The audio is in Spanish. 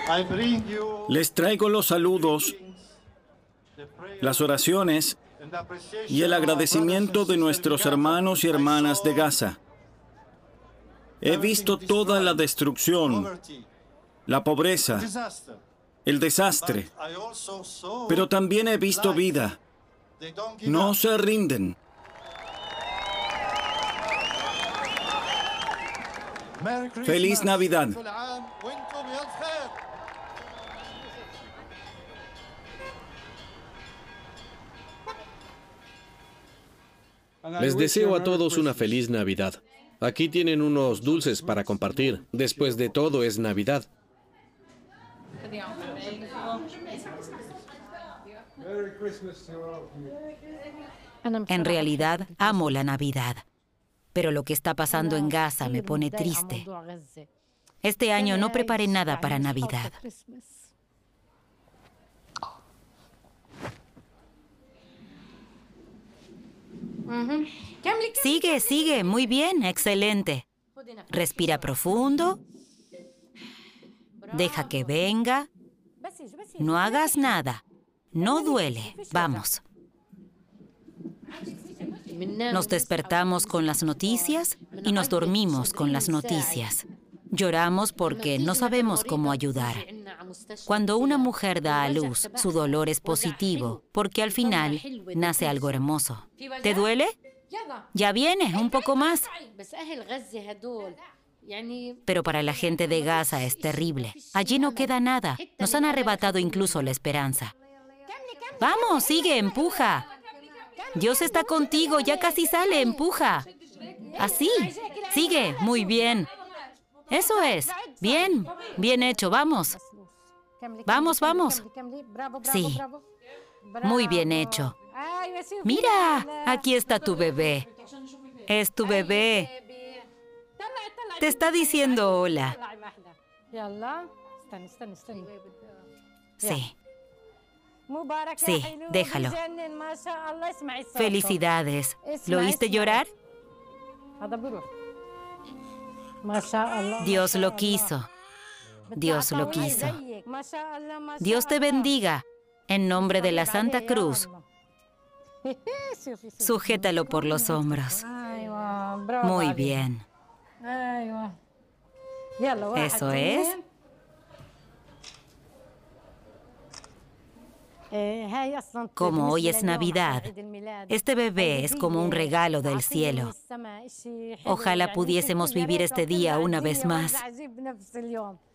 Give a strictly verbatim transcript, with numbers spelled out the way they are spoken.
Les traigo los saludos, las oraciones y el agradecimiento de nuestros hermanos y hermanas de Gaza. He visto toda la destrucción, la pobreza, el desastre, pero también he visto vida. No se rinden. ¡Feliz Navidad! Les deseo a todos una feliz Navidad. Aquí tienen unos dulces para compartir. Después de todo, es Navidad. En realidad, amo la Navidad. Pero lo que está pasando en Gaza me pone triste. Este año no preparé nada para Navidad. Sigue, sigue. Muy bien, excelente. Respira profundo. Deja que venga. No hagas nada. No duele. Vamos. Nos despertamos con las noticias y nos dormimos con las noticias. Lloramos porque no sabemos cómo ayudar. Cuando una mujer da a luz, su dolor es positivo, porque al final nace algo hermoso. ¿Te duele? Ya viene, un poco más. Pero para la gente de Gaza es terrible. Allí no queda nada. Nos han arrebatado incluso la esperanza. Vamos, sigue, empuja. Dios está contigo, ya casi sale, empuja. Así, sigue, muy bien. Eso es, bien, bien hecho, vamos. Vamos, vamos. Sí, muy bien hecho. Mira, aquí está tu bebé. Es tu bebé. Te está diciendo hola. Sí. Sí, déjalo. Felicidades. ¿Lo oíste llorar? Dios lo quiso. Dios lo quiso. Dios te bendiga. En nombre de la Santa Cruz. Sujétalo por los hombros. Muy bien. Eso es. Como hoy es Navidad, este bebé es como un regalo del cielo. Ojalá pudiésemos vivir este día una vez más.